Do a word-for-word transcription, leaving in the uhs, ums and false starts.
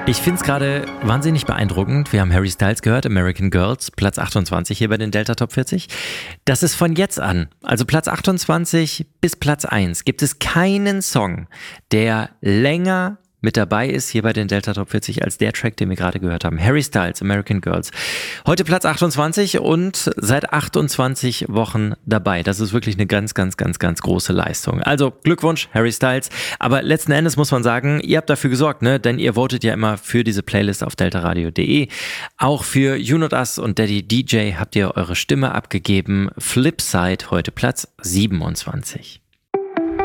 Ich finde es gerade wahnsinnig beeindruckend. Wir haben Harry Styles gehört, American Girls, Platz achtundzwanzig hier bei den Delta Top vierzig. Das ist von jetzt an, also Platz achtundzwanzig bis Platz eins, gibt es keinen Song, der länger mit dabei ist hier bei den Delta Top vierzig als der Track, den wir gerade gehört haben. Harry Styles, American Girls. Heute Platz achtundzwanzig und seit achtundzwanzig Wochen dabei. Das ist wirklich eine ganz, ganz, ganz, ganz große Leistung. Also Glückwunsch, Harry Styles. Aber letzten Endes muss man sagen, ihr habt dafür gesorgt, ne? Denn ihr votet ja immer für diese Playlist auf deltaradio punkt de. Auch für You Not Us und Daddy D J habt ihr eure Stimme abgegeben. Flipside heute Platz siebenundzwanzig.